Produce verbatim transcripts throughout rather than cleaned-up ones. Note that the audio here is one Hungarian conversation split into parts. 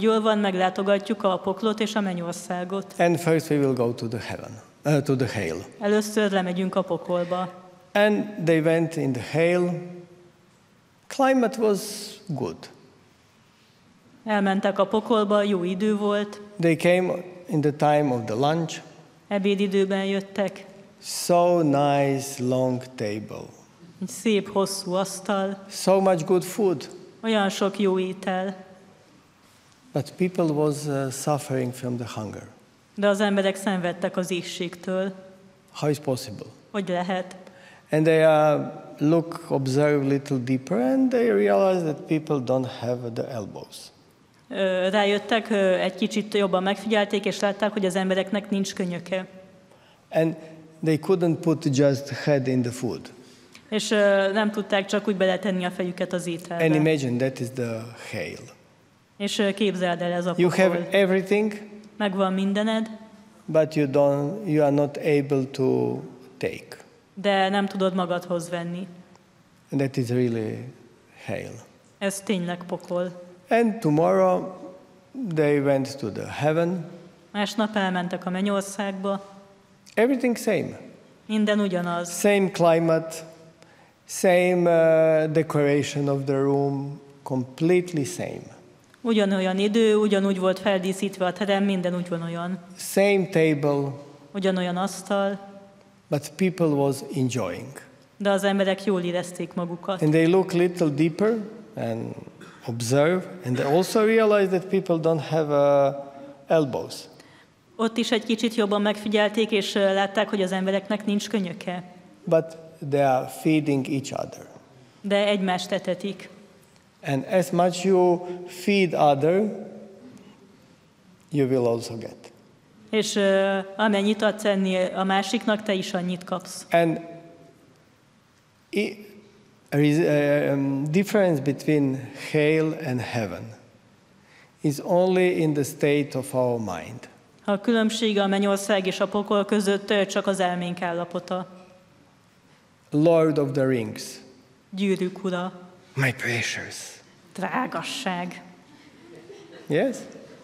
úgy jól van, meglátogatjuk a poklot és a mennyországot. And first we will go to the heaven, uh, to the hell. Először lemegyünk a pokolba. And they went in the hell. Climate was good. Elmentek a pokolba, jó idő volt. They came in the time of the lunch. Ebédidőben jöttek. So nice long table. Egy szép, hosszú asztal. So much good food. Olyan sok jó étel. But people was uh, suffering from the hunger. De az emberek szenvedtek az éhségtől. How is possible? Hogy lehet? And they uh, look, observe little deeper, and they realize that people don't have the elbows. Ö, rájöttek, ö, egy kicsit jobban megfigyelték, és látták, hogy az embereknek nincs könyöke. And they couldn't put just head in the food. És ö, nem tudták csak úgy beletenni a fejüket az ételbe. And imagine that is the hell. És ö, képzeld el, ez a You pokol. have everything, Megvan mindened, but you don't. You are not able to take. de nem tudod magadhoz venni. And that is really hell. Ez tényleg pokol. And tomorrow they went to the heaven. Másnap elmentek a mennyországba. Everything same. Minden ugyanaz. Same climate, same uh, decoration of the room, completely same. Ugyanolyan idő, ugyanúgy volt feldíszítve a terem, minden ugyanolyan. Same table, Ugyanolyan asztal, but people was enjoying. de az emberek jól érezték magukat. And they look little deeper and observe, and they also realize that people don't have uh, elbows. Ott is egy kicsit jobban megfigyelték, és ö, látták, hogy az embereknek nincs könyöke, But they are feeding each other. de egymást etetik. And as much you feed other, you will also get. És ö, amennyit adsz enni a másiknak, te is annyit kapsz. And i- there is a um, difference between hell and heaven is only in the state of our mind. A különbség a mennyország és a pokol között ö, csak az elménk állapota. Lord of the Rings, Gyűrűk ura, my precious. drágasság. Yes?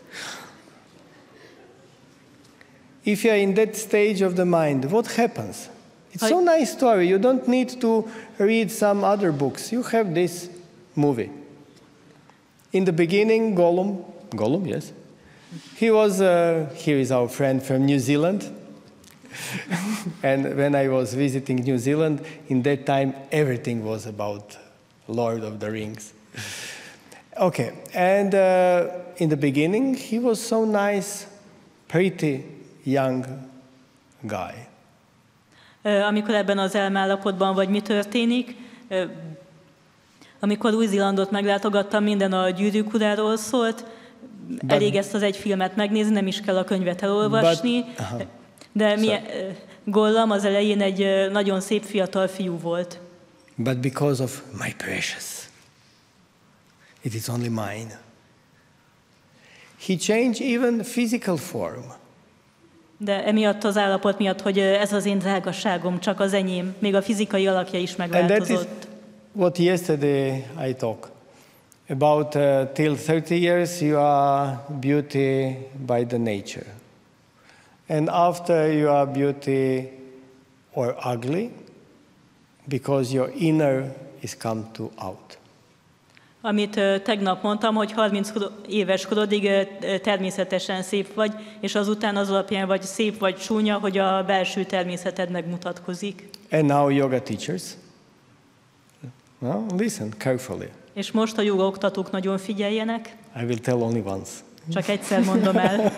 If you are in that stage of the mind, what happens? It's so nice story. You don't need to read some other books. You have this movie. In the beginning, Gollum, Gollum, yes, he was. Uh, here is our friend from New Zealand. And when I was visiting New Zealand, in that time, everything was about Lord of the Rings. Okay, and uh, in the beginning, he was so nice, pretty young guy. Ö, Amikor ebben az elmállapotban vagy, mi történik? Ö, Amikor Új-Zélandot meglátogattam, minden a Gyűrűk uráról szólt. Elég ezt az egy filmet megnézni, nem is kell a könyvet elolvasni. But- aha. De mi, ö, Gollum az elején egy ö, nagyon szép fiatal fiú volt. But because of my precious, it is only mine. He changed even physical form. De emiatt az állapot miatt, hogy ö, ez az én drágaságom, csak az enyém, még a fizikai alakja is And that is megváltozott. what yesterday I talked about. Uh, till thirty years, you are beauty by the nature. And after you are beauty or ugly, because your inner is come to out. Amit ö, tegnap mondtam, hogy harminc éves korodig ö, ö, természetesen szép vagy, és azután az alapján vagy szép vagy csúnya, hogy a belső természeted megmutatkozik. And now yoga teachers, well, listen carefully. És most a joga oktatók nagyon figyeljenek, I will tell only once. csak egyszer mondom el,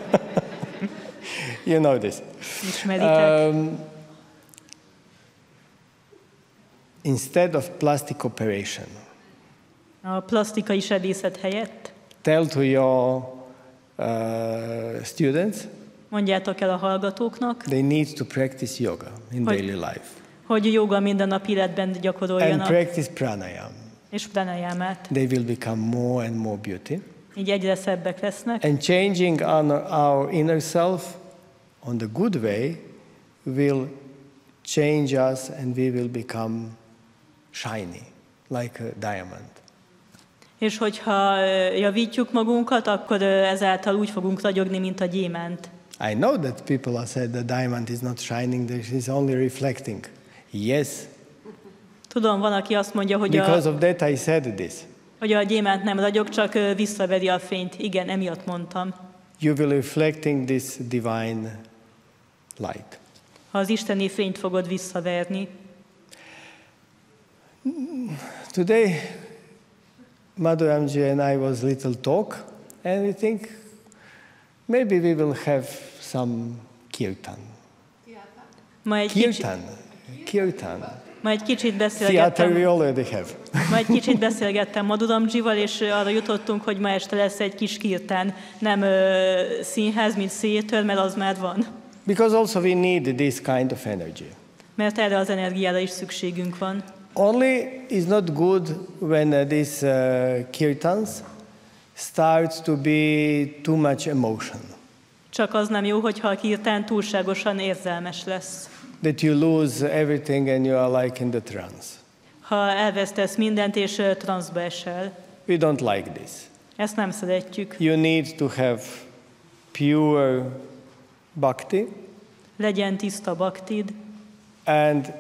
You know this. ismeritek. Um, instead of plastic operation, A plastikai sebészet helyett tell to your uh, students mondjátok el a hallgatóknak, they need to practice yoga in Hogy- daily life hogy joga mindennapi életben and gyakoroljanak, practice pranayama. és pranajámát. They will become more and more beauty. Így egyre szebbek lesznek, And changing on our inner self on the good way will change us and we will become shiny like a diamond. És hogyha ö, javítjuk magunkat, akkor ö, ezáltal úgy fogunk ragyogni, mint a gyémánt. I know that people have said the diamond is not shining, that it is only reflecting. Yes, Tudom, van, aki azt mondja, hogy because a, of that I said this. hogy a gyémánt nem ragyog, csak ö, visszaveri a fényt. Igen, emiatt mondtam. You will reflecting this divine light. Ha az isteni fényt fogod visszaverni. Today, Madhuramji and I was little talk, and we think maybe we will have some kirtan. Ma egy, kicsi, Kirtan, kirtan. ma egy kicsit Theater beszélgettem. we already have. Ma egy kicsit beszélgettem Madhuramjival, és arra jutottunk, hogy ma este lesz egy kis kirtán. Nem ö, színház, mint theater, mert az már van. Because also we need this kind of energy. Mert erre az energiára is szükségünk van. Only is not good when uh, these uh, kirtans starts to be too much emotion, Csak az nem jó, hogyha a kirtán túlságosan érzelmes lesz. that you lose everything and you are like in the trance. Ha elvesztesz mindent, és ö, transzba esel. We don't like this. Ezt nem szeretjük. You need to have pure bhakti, Legyen tiszta baktid, and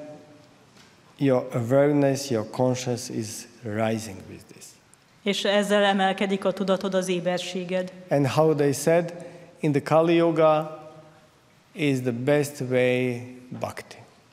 your awareness, your conscious is rising with this. és ezzel emelkedik a tudatod, az éberséged. And how they said, in the Kali Yuga is the best way bhakti.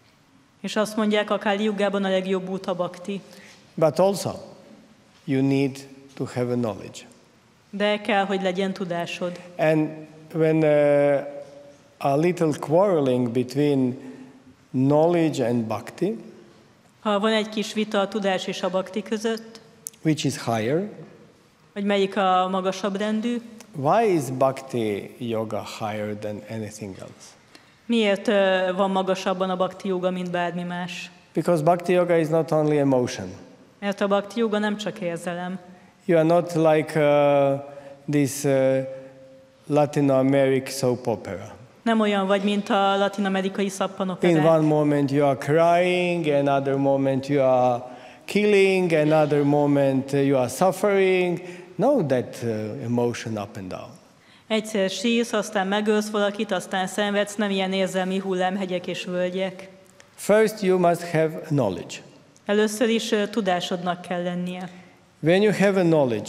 És azt mondják, a Kali Yugában a legjobb út a bakti. But also, you need to have a knowledge. De kell, hogy legyen tudásod. And when uh, a little quarreling between knowledge and bhakti, Ha van egy kis vita a tudás és a bakti között, which is higher, hogy melyik a magasabb rendű, why is bhakti yoga higher than anything else? miért ö, van magasabban a bakti joga, mint bármi más? Because bhakti yoga is not only emotion. Mert a bakti joga nem csak érzelem. You are not like uh, this uh, Latin American soap opera. Nem olyan vagy, mint a latin-amerikai In szappanoperák. one moment you are crying, another moment you are killing, another moment uh, you are suffering. No, that uh, emotion up and down. Egyszer sírsz, aztán megölsz valakit, aztán szenvedsz, nem ilyen érzelmi hullámhegyek és völgyek. First, you must have knowledge. Először is ö, tudásodnak kell lennie. When you have a knowledge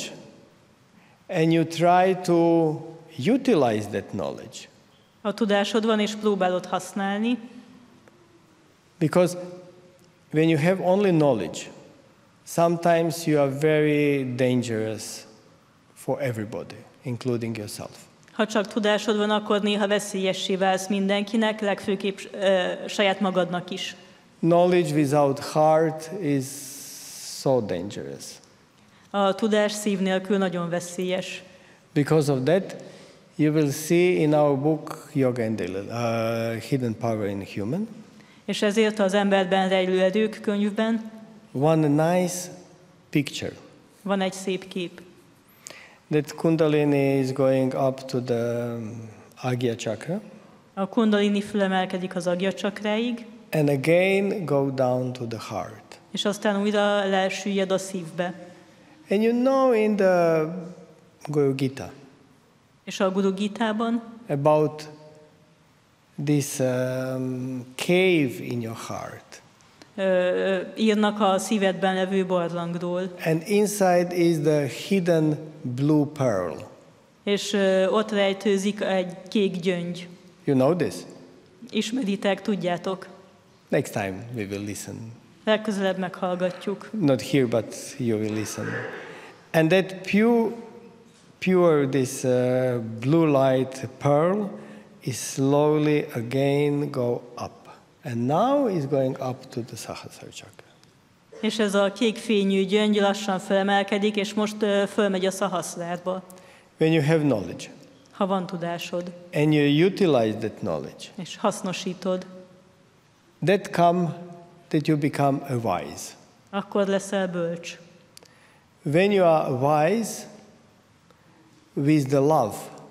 and you try to utilize that knowledge, Ha tudásod van és próbálod használni, because when you have only knowledge, sometimes you are very dangerous for everybody, including yourself. ha csak tudásod van, akkor néha veszélyessé válsz mindenkinek, legfőképp ö, saját magadnak is. Knowledge without heart is so dangerous. A tudás szív nélkül nagyon veszélyes. Because of that, you will see in our book Yoga and Daily, uh, Hidden Power in Human, És ezért az Emberben rejlő erők könyvben one nice picture van egy szép kép. that Kundalini is going up to the um, Agya chakra A kundalini fölemelkedik az agya csakráig, and again go down to the heart. és aztán újra lesüllyed a szívbe. And you know in the Guru Gita És a Guru Gitában about this um, cave in your heart. ö, írnak a szívedben levő barlangról, And inside is the hidden blue pearl. és ö, ott rejtőzik egy kék gyöngy. You know this? Ismeritek, tudjátok. Next time we will listen. Legközelebb meghallgatjuk. Not here, but you will listen. And that pure, pure this uh, blue light pearl is slowly again go up. And now is going up to the Sahasrara chakra. És ez a kék fényű gyöngy lassan felemelkedik, és most ö, fölmegy a szahaszrárba, When you have knowledge ha van tudásod, and you utilize that knowledge, és hasznosítod, that come that you become a wise. akkor leszel bölcs. When you are wise with the love,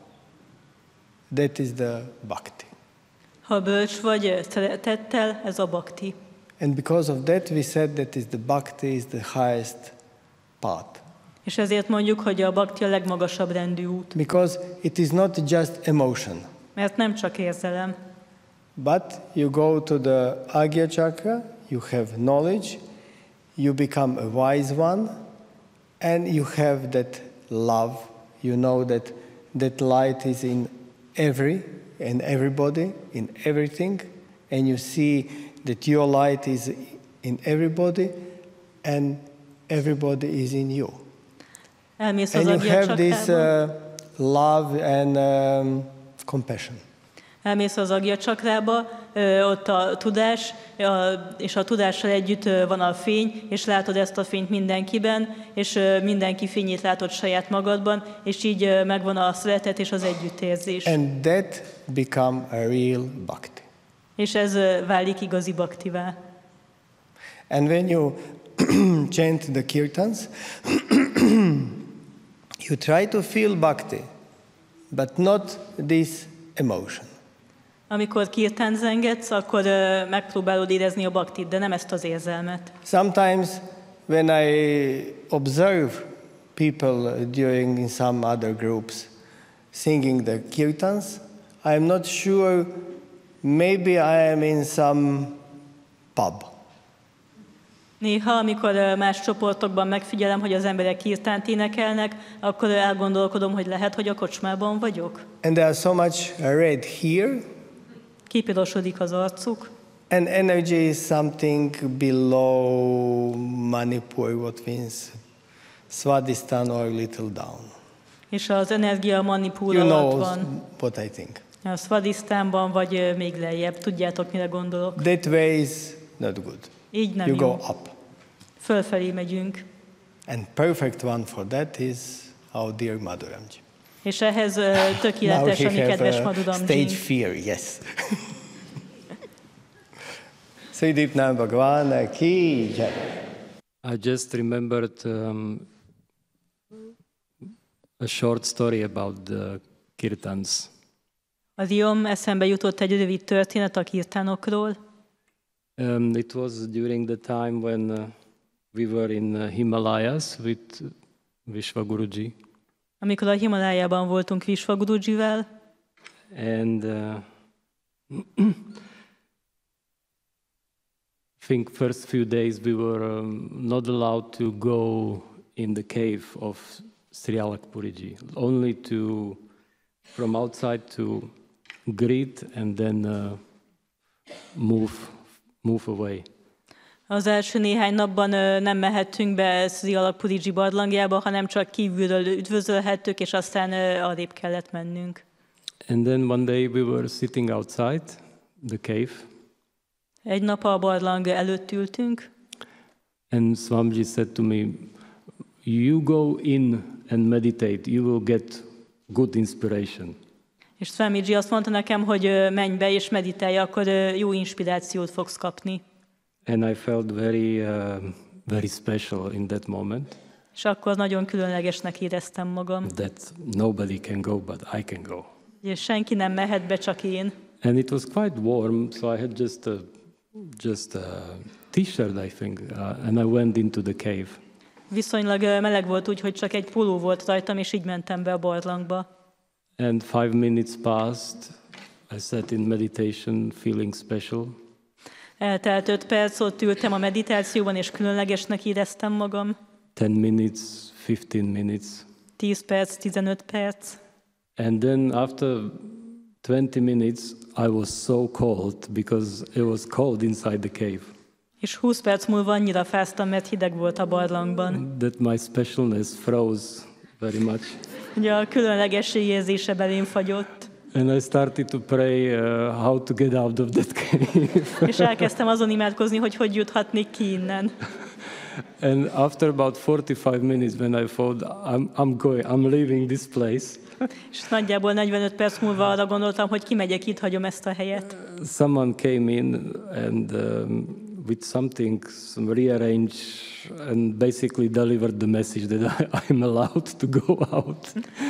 that is the bhakti. Ha bölcs vagy szeretettel, ez a bakti. And because of that we said that is the bhakti is the highest path. És ezért mondjuk, hogy a bhakti a legmagasabb rendű út. Because it is not just emotion. Mert nem csak érzelem. But you go to the Agya Chakra, you have knowledge, you become a wise one, and you have that love. You know that that light is in every and everybody, in everything, and you see that your light is in everybody, and everybody is in you. Elmész And az you Agya have this Csakrába. uh, love and um, compassion. Elmész az Agya Csakrába, ö, ott a tudás, a, és a tudással együtt ö, van a fény, és látod ezt a fényt mindenkiben, és ö, mindenki fényét látod saját magadban, és így ö, megvan a szeretet és az együttérzés. And that become a real bhakti. És ez ö, válik igazi bhaktivá. And when you chant the kirtans, you try to feel bhakti, but not this emotion. Amikor kirtán zengetsz, akkor ö, megpróbálod érezni a bhaktit, de nem ezt az érzelmet. Sometimes when I observe people during in some other groups singing the kirtans, I am not sure, maybe I am in some pub. Néha, amikor ö, más csoportokban megfigyelem, hogy az emberek kirtánt énekelnek, akkor ö, elgondolkodom, hogy lehet, hogy a kocsmában vagyok. And there are so much red here, Kipirosodik az arcuk, and energy is something below Manipur, what means Svadhisthana or little down. és az energia Manipur You alatt know van. what I think. A Svadhisztánban, vagy ö, még lejjebb. Tudjátok, mire gondolok. That way is not good. Így nem You jó. go up. Fölfelé megyünk. And perfect one for that is our dear Madhuramji. És ehhez ö, Now tökéletes a mi he kedves have a stage Madhuramjink. fear, yes. Sridipnam Bhagwan ki jai. I just remembered um, a short story about the kirtans. Az iom eszembe jutott egy rövid történet a kirtánokról. Um, it was during the time when uh, we were in uh, Himalayas with Vishwa Guruji, Amikor a Himalájában voltunk Vishwa Gurujivel, and uh, I think first few days we were um, not allowed to go in the cave of Sri Alakpuriji, only to from outside to greet and then uh, move move away. az első néhány napban ö, nem mehettünk be Sri Alakpuriji barlangjába, hanem csak kívülről üdvözölhettük, és aztán ö, arrébb kellett mennünk. And then one day we were sitting outside the cave, Egy nap a barlang előtt ültünk, and Swamiji said to me, "You go in and meditate. You will get good inspiration." és Swamiji azt mondta nekem, hogy ö, menj be és meditálj, akkor ö, jó inspirációt fogsz kapni. And I felt very, uh, very special in that moment. És akkor nagyon különlegesnek éreztem magam. That nobody can go, but I can go. És senki nem mehet be, csak én. And it was quite warm, so I had just a just a t-shirt, I think, uh, and I went into the cave. Viszonylag ö, meleg volt úgy, hogy csak egy póló volt rajtam, és így mentem be a barlangba. And five minutes passed. I sat in meditation, feeling special. Eltelt öt perc, ott ültem a meditációban, és különlegesnek éreztem magam. Ten minutes, fifteen minutes. Tíz perc, tizenöt perc. And then after twenty minutes, I was so cold because it was cold inside the cave. És húsz perc múlva annyira fáztam, mert hideg volt a barlangban. That my specialness froze very much. Ugye a különlegesség érzése belém fagyott. And I started to pray uh, how to get out of that cave. És elkezdtem azon imádkozni, hogy hogy juthatnék ki innen. And after about forty-five minutes, when I thought, I'm, I'm going, I'm leaving this place, És nagyjából negyvenöt perc múlva arra gondoltam, hogy kimegyek, itt hagyom ezt a helyet. someone came in and um, with something some rearrange and basically delivered the message that I, I'm allowed to go out.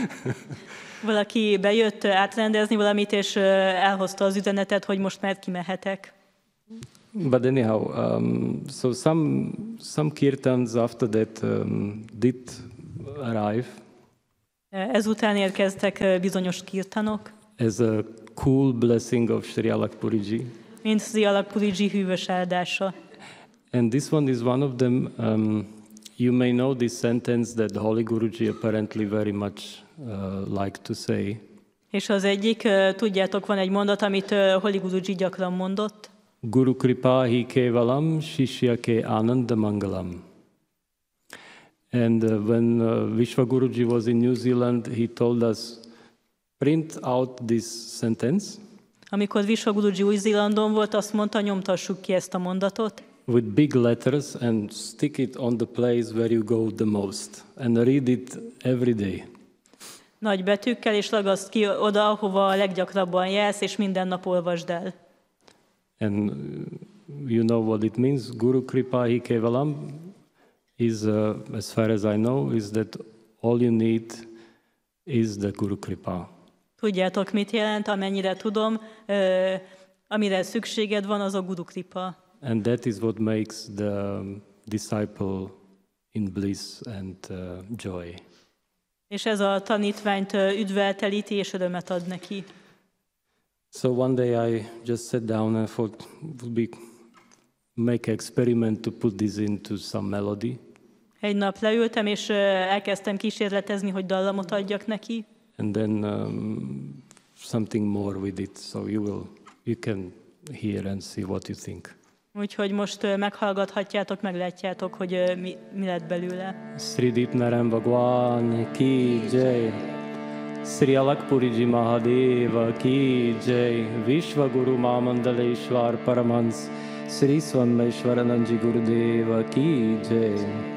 Valaki bejött átrendezni valamit, és ö, elhozta az üzenetet, hogy most már kimehetek. But anyhow, um, so some some kirtans after that um, did arrive. Ezután érkeztek bizonyos kirtanok, As a cool blessing of Sri Alakpuriji. mint Sri Alakpuriji hűvös áldása. And this one is one of them. Um, you may know this sentence that Holy Guruji apparently very much uh, liked to say. És az egyik, uh, tudjátok, van egy mondat, amit uh, Holy Guruji gyakran mondott. Guru Kripa hi kevalam shishya ke ananda mangalam. And uh, when uh, Vishwa Guruji was in New Zealand, he told us, print out this sentence. Amikor Vishwa Guruji Új-Zélandon volt, azt mondta, nyomtassuk ki ezt a mondatot. With big letters and stick it on the place where you go the most and read it every day. Nagy betűkkel, és ragaszt ki oda, ahova a leggyakrabban jársz, és minden nap olvasd el. And you know what it means. Guru Kripa hi kevalam is, uh, as far as I know, is that all you need is the Guru Kripa. Tudjátok, mit jelent, amennyire tudom, uh, amire szükséged van, az a Guru Kripa. And that is what makes the disciple in bliss and uh, joy. És ez a tanítványt uh, üdveltelíti, és örömet ad neki. So one day I just sat down and thought it would be make an experiment to put this into some melody. Egy nap leültem, és uh, elkezdtem kísérletezni, hogy dallamot adjak neki. And then um, something more with it, so you will you can hear and see what you think. Úgyhogy most uh, meghallgathatjátok, meglátjátok, hogy uh, mi, mi lett belőle. Sri Dipnaram Bhagwan ki jai, Sri Alakpuriji Mahadeva ki jai, Vishwa Guru Mamandaleshwar Paramhans, Sri Swammeshwarananji Gurudeva ki jai.